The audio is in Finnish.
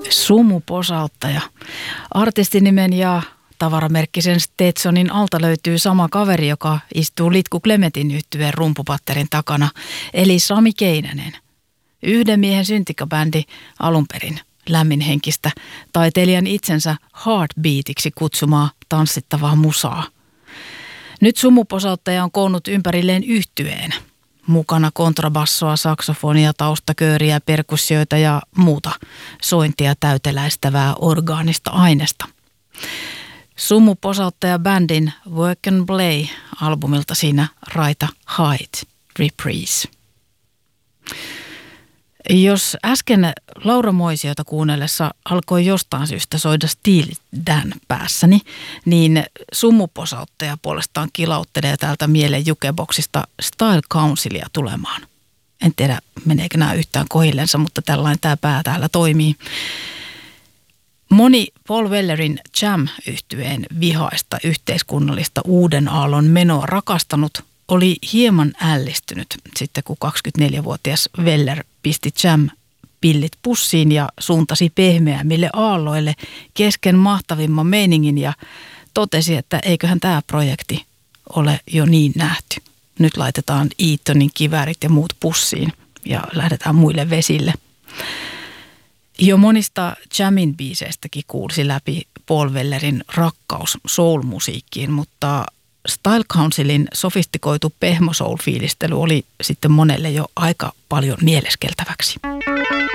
Sumuposauttaja. Artistinimen ja tavaramerkkisen Stetsonin alta löytyy sama kaveri, joka istuu Litku Klemetin yhtyeen rumpupatterin takana, eli Sami Keinänen. Yhden miehen syntikabändi alun perin lämminhenkistä, taiteilijan itsensä heartbeatiksi kutsumaa tanssittavaa musaa. Nyt sumuposauttaja on koonnut ympärilleen yhtyeen. Mukana kontrabassoa, saksofonia, taustakööriä, perkussioita ja muuta sointia täyteläistävää orgaanista ainesta. Sumuposauttaja bändin Work and Play-albumilta siinä raita Height Reprise. Jos äsken Laura Moisiota kuunnellessa alkoi jostain syystä soida Steely Dan päässäni, niin sumuposauttaja puolestaan kilauttelee täältä mielen jukeboksista Style Councilia tulemaan. En tiedä, meneekö nämä yhtään kohillensa, mutta tällainen tämä pää täällä toimii. Moni Paul Wellerin Jam-yhtyeen vihaista yhteiskunnallista uuden aallon menoa rakastanut oli hieman ällistynyt sitten, kun 24-vuotias Weller pisti Jam-pillit pussiin ja suuntasi pehmeämmille aalloille kesken mahtavimman meiningin ja totesi, että eiköhän tämä projekti ole jo niin nähty. Nyt laitetaan Eatonin kiväärit ja muut pussiin ja lähdetään muille vesille. Jo monista Jamin biiseistäkin kuulsi läpi Paul Wellerin rakkaus soul-musiikkiin, mutta Style Councilin sofistikoitu pehmo soul-fiilistely oli sitten monelle jo aika paljon mieleskeltäväksi.